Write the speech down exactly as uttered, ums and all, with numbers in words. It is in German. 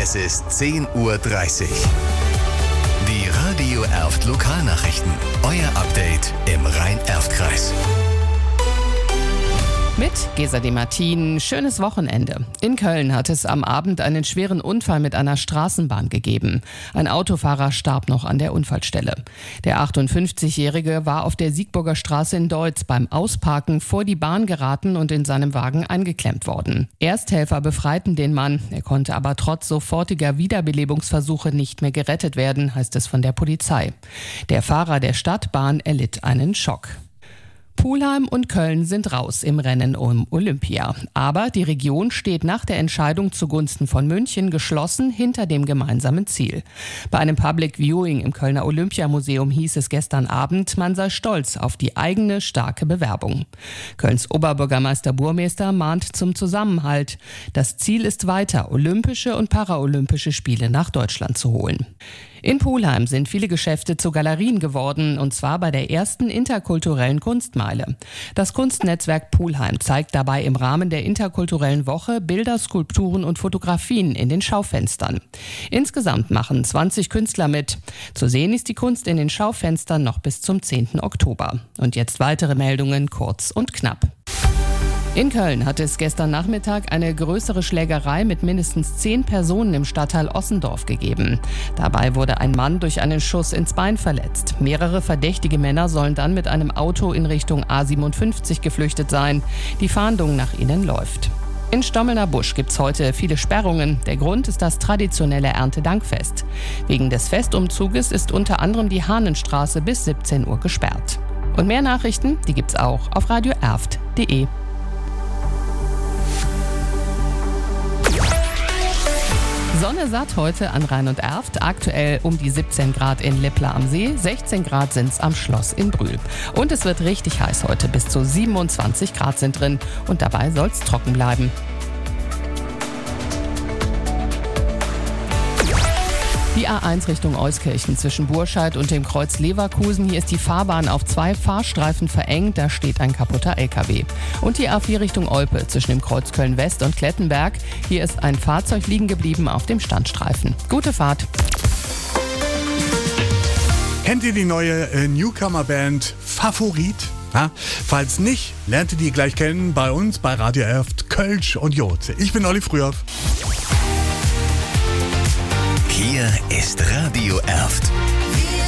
Es ist zehn Uhr dreißig. Die Radio Erft Lokalnachrichten. Euer Update im Rhein-Erft-Kreis. Mit Gesa de Martin, schönes Wochenende. In Köln hat es am Abend einen schweren Unfall mit einer Straßenbahn gegeben. Ein Autofahrer starb noch an der Unfallstelle. Der achtundfünfzigjährige war auf der Siegburger Straße in Deutz beim Ausparken vor die Bahn geraten und in seinem Wagen eingeklemmt worden. Ersthelfer befreiten den Mann, er konnte aber trotz sofortiger Wiederbelebungsversuche nicht mehr gerettet werden, heißt es von der Polizei. Der Fahrer der Stadtbahn erlitt einen Schock. Pulheim und Köln sind raus im Rennen um Olympia. Aber die Region steht nach der Entscheidung zugunsten von München geschlossen hinter dem gemeinsamen Ziel. Bei einem Public Viewing im Kölner Olympiamuseum hieß es gestern Abend, man sei stolz auf die eigene starke Bewerbung. Kölns Oberbürgermeister Burmester mahnt zum Zusammenhalt. Das Ziel ist weiter, olympische und paraolympische Spiele nach Deutschland zu holen. In Pulheim sind viele Geschäfte zu Galerien geworden, und zwar bei der ersten interkulturellen Kunstmeile. Das Kunstnetzwerk Pulheim zeigt dabei im Rahmen der interkulturellen Woche Bilder, Skulpturen und Fotografien in den Schaufenstern. Insgesamt machen zwanzig Künstler mit. Zu sehen ist die Kunst in den Schaufenstern noch bis zum zehnten Oktober. Und jetzt weitere Meldungen, kurz und knapp. In Köln hat es gestern Nachmittag eine größere Schlägerei mit mindestens zehn Personen im Stadtteil Ossendorf gegeben. Dabei wurde ein Mann durch einen Schuss ins Bein verletzt. Mehrere verdächtige Männer sollen dann mit einem Auto in Richtung A siebenundfünfzig geflüchtet sein. Die Fahndung nach ihnen läuft. In Stommelner Busch gibt's heute viele Sperrungen. Der Grund ist das traditionelle Erntedankfest. Wegen des Festumzuges ist unter anderem die Hahnenstraße bis siebzehn Uhr gesperrt. Und mehr Nachrichten, die gibt's auch auf radio erft punkt de. Sonne satt heute an Rhein und Erft, aktuell um die siebzehn Grad in Lippla am See, sechzehn Grad sind's am Schloss in Brühl. Und es wird richtig heiß heute, bis zu siebenundzwanzig Grad sind drin und dabei soll's trocken bleiben. Die A eins Richtung Euskirchen zwischen Burscheid und dem Kreuz Leverkusen. Hier ist die Fahrbahn auf zwei Fahrstreifen verengt, da steht ein kaputter L K W. Und die A vier Richtung Olpe zwischen dem Kreuz Köln-West und Klettenberg. Hier ist ein Fahrzeug liegen geblieben auf dem Standstreifen. Gute Fahrt. Kennt ihr die neue äh, Newcomer-Band Favorit? Ha? Falls nicht, lernt ihr die gleich kennen bei uns bei Radio Erft, Kölsch und Jod. Ich bin Olli Frühauf. Hier ist Radio Erft.